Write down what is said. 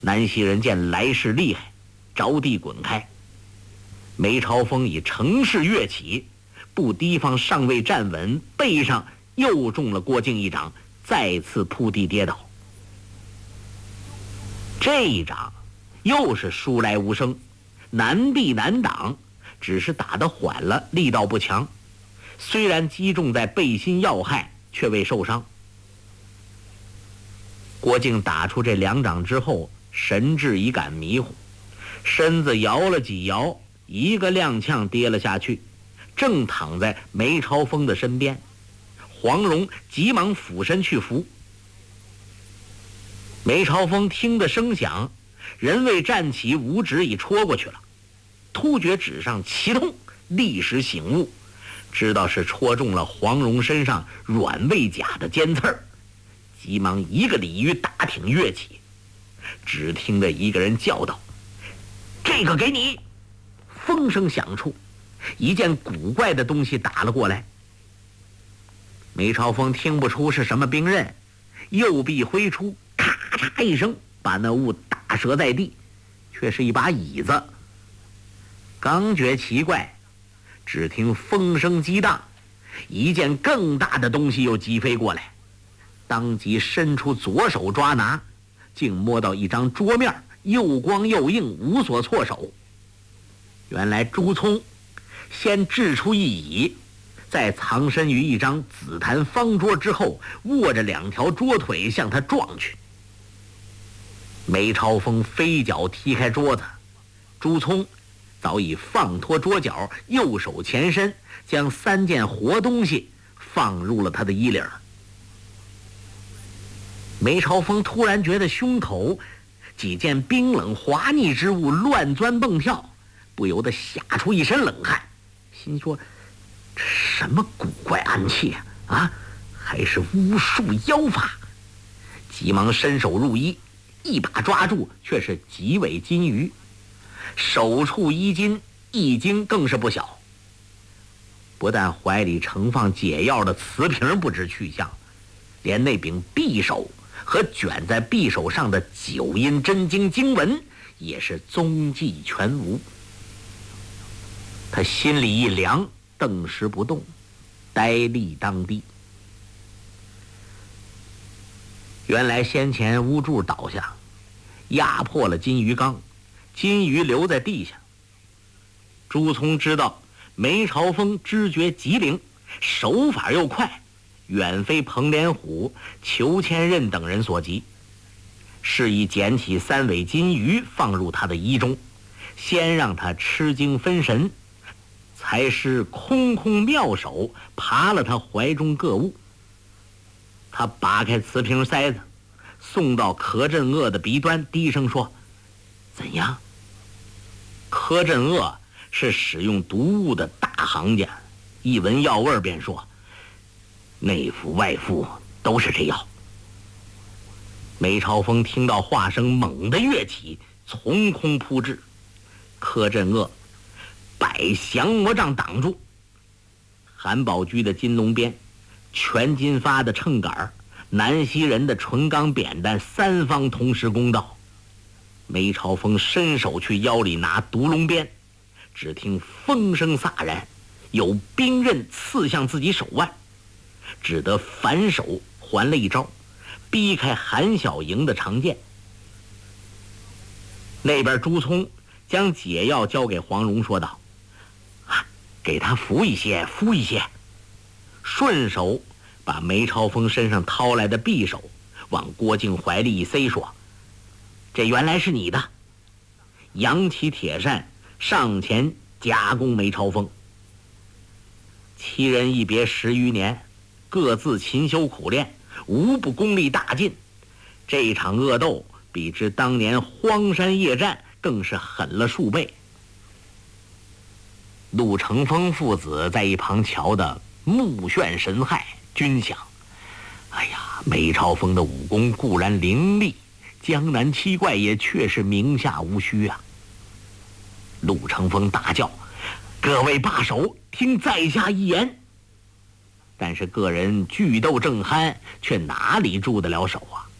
南溪人见来势厉害，着地滚开。梅超风以乘势跃起，不提防尚未站稳，背上又中了郭靖一掌，再次扑地跌倒。这一掌又是疏来无声，难避难挡，只是打得缓了，力道不强，虽然击中在背心要害，却未受伤。郭靖打出这2掌之后，神志已感迷糊，身子摇了几摇，一个踉跄跌了下去，正躺在梅超风的身边。黄蓉急忙俯身去扶。梅超风听得声响，人未站起，五指已戳过去了，突觉指上奇痛，立时醒悟，知道是戳中了黄蓉身上软猬甲的尖刺儿，急忙一个鲤鱼打挺跃起。只听得一个人叫道：“这个给你！”风声响处，一件古怪的东西打了过来。梅超风听不出是什么兵刃，右臂挥出，咔嚓一声，把那物打折在地，却是一把椅子。刚觉奇怪，只听风声激荡，一件更大的东西又疾飞过来，当即伸出左手抓拿，竟摸到一张桌面，又光又硬，无所措手。原来朱聪先掷出一椅，再藏身于一张紫檀方桌之后，握着2条桌腿向他撞去。梅超风飞脚踢开桌子，朱聪早已放脱桌角，右手前伸，将3件活东西放入了他的衣领。梅超风突然觉得胸口几件冰冷滑腻之物乱钻蹦跳，不由得吓出一身冷汗，心说这什么古怪暗器啊，还是巫术妖法？急忙伸手入衣，一把抓住，却是几尾金鱼，手触衣襟，一惊更是不小。不但怀里盛放解药的瓷瓶不知去向，连那柄匕首和卷在匕首上的9阴真经经文也是踪迹全无。他心里一凉，顿时不动，呆立当地。原来先前巫柱倒下，压破了金鱼缸，金鱼留在地下。朱聪知道梅超风知觉极灵，手法又快，远非彭连虎、裘千仞等人所及，示意捡起3尾金鱼放入他的衣中，先让他吃惊分神，才是空空妙手爬了他怀中各物。他拔开瓷瓶塞子，送到柯镇恶的鼻端，低声说：“怎样？”柯镇恶是使用毒物的大行家，一闻药味便说：“内服外敷都是这药。”梅超风听到话声，猛地跃起，从空扑至。柯镇恶摆降魔杖挡住，韩宝驹的金龙鞭，全金发的秤杆，南溪人的纯钢扁担，3方同时攻到。梅超风伸手去腰里拿毒龙鞭，只听风声飒然，有兵刃刺向自己手腕，只得反手还了一招，逼开韩小营的长剑。那边朱聪将解药交给黄蓉，说道：“给他服一些，敷一些。”顺手把梅超风身上掏来的匕首往郭靖怀里一塞，说：“这原来是你的。”扬起铁扇上前夹攻梅超风。7人一别10余年，各自勤修苦练，无不功力大进。这一场恶斗比之当年荒山夜战更是狠了数倍。陆承风父子在一旁瞧得目眩神骇，均想：哎呀，梅超风的武功固然凌厉，江南七怪也确是名下无虚啊。陆承风大叫：“各位罢手，听在下一言。”但是个人聚斗正酣，却哪里住得了手啊？